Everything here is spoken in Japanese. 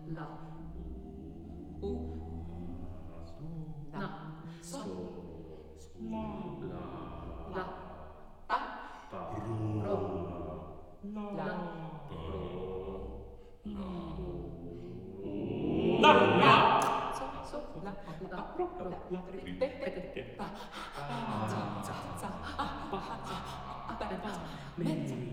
la, u, na, so, la, pa, ro, la, so, la, ro, la, pe, pa, za, za, za, pa, za, pa, mezza.